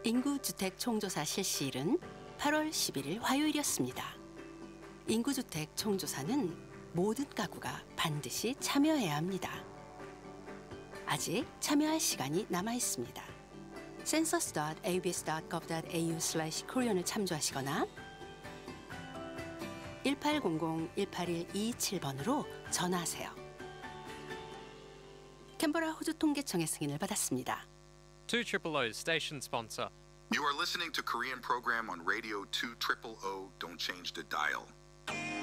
인구주택 총조사 실시일은 8월 11일 화요일이었습니다. 인구주택 총조사는 모든 가구가 반드시 참여해야 합니다. 아직 참여할 시간이 남아 있습니다. census.abs.gov.au/korean을 참조하시거나 1800-181-227번으로 전화하세요. 캔버라 호주 통계청의 승인을 받았습니다. 200 station sponsor. You are listening to Korean program on Radio 200. Don't change the dial.